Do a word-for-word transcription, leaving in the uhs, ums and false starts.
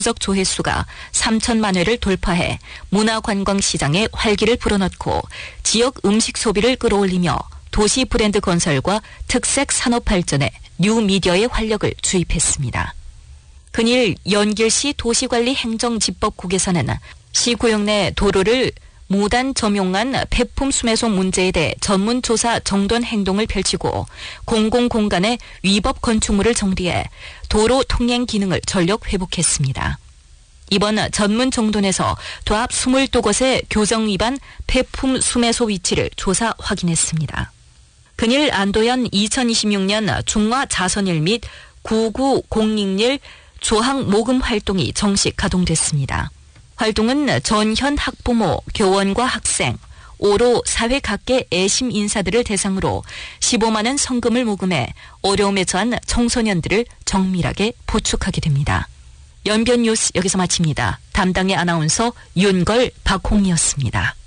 석 조회수가 삼천만 회를 돌파해 문화관광시장에 활기를 불어넣고 지역 음식 소비를 끌어올리며 도시 브랜드 건설과 특색 산업 발전에 뉴미디어의 활력을 주입했습니다. 근일 연길시 도시관리 행정집법국에서는 시 구역 내 도로를 무단 점용한 폐품 수매소 문제에 대해 전문조사 정돈 행동을 펼치고 공공공간의 위법 건축물을 정리해 도로 통행 기능을 전력 회복했습니다. 이번 전문 정돈에서 도합 이십이 곳의 교정 위반 폐품 수매소 위치를 조사 확인했습니다. 근일 안도현 이천이십육 년 중화 자선일 및 구구공육일 조항 모금 활동이 정식 가동됐습니다. 활동은 전현 학부모, 교원과 학생, 오로 사회 각계 애심 인사들을 대상으로 십오만 원 성금을 모금해 어려움에 처한 청소년들을 정밀하게 보축하게 됩니다. 연변 뉴스 여기서 마칩니다. 담당의 아나운서 윤걸, 박홍이었습니다.